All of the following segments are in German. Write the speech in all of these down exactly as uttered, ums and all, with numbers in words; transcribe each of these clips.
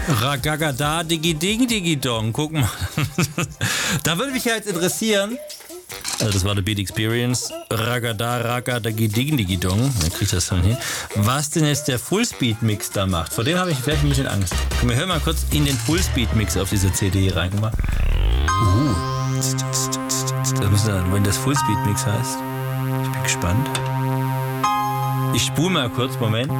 Ragagada, digi ding, digi dong. Guck mal. Da würde mich ja jetzt interessieren. Also das war The Beat Experience. Ragada, raga, digi ding, digi dong. Dann kriegt das dann hin. Was denn jetzt der Fullspeed-Mix da macht, vor dem habe ich vielleicht ein bisschen Angst. Komm, wir hören mal kurz in den Fullspeed-Mix auf diese C D rein. Guck mal. Uh. Das müssen wir, wenn das Fullspeed-Mix heißt. Ich bin gespannt. Ich spule mal kurz, Moment.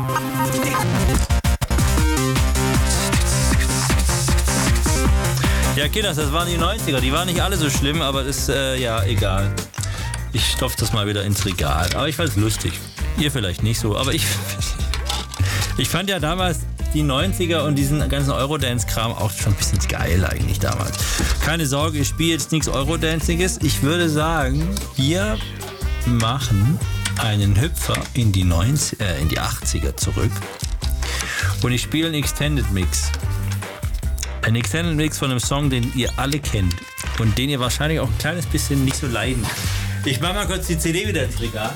Ja, Kinders, das waren die neunziger. Die waren nicht alle so schlimm, aber das ist, äh, ja, egal. Ich stopfe das mal wieder ins Regal. Aber ich fand es lustig. Ihr vielleicht nicht so, aber ich... Ich fand ja damals die neunziger und diesen ganzen Eurodance-Kram auch schon ein bisschen geil eigentlich damals. Keine Sorge, ich spiele jetzt nichts Eurodanziges. Ich würde sagen, wir machen einen Hüpfer in die, neunziger, äh, in die achtziger zurück. Und ich spiele einen Extended Mix. Ein Extended Mix von einem Song, den ihr alle kennt und den ihr wahrscheinlich auch ein kleines bisschen nicht so leiden. Ich mach mal kurz die C D wieder ins Regal.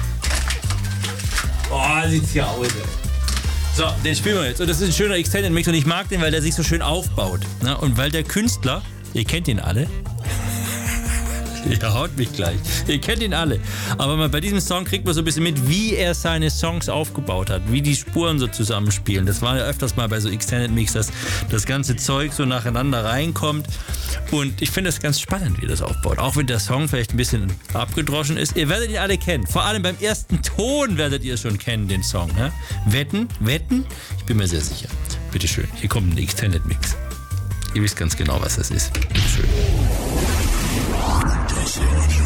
Oh, sieht's hier aus, ey. So, den spielen wir jetzt. Und das ist ein schöner Extended Mix und ich mag den, weil der sich so schön aufbaut. Ne? Und weil der Künstler, ihr kennt ihn alle, ihr haut mich gleich, ihr kennt ihn alle, aber bei diesem Song kriegt man so ein bisschen mit, wie er seine Songs aufgebaut hat, wie die Spuren so zusammenspielen. Das war ja öfters mal bei so Extended Mix, dass das ganze Zeug so nacheinander reinkommt. Und ich finde das ganz spannend, wie das aufbaut. Auch wenn der Song vielleicht ein bisschen abgedroschen ist. Ihr werdet ihn alle kennen. Vor allem beim ersten Ton werdet ihr schon kennen, den Song. Ne? Wetten? Wetten? Ich bin mir sehr sicher. Bitteschön, hier kommt ein Extended Mix. Ihr wisst ganz genau, was das ist. Bitteschön.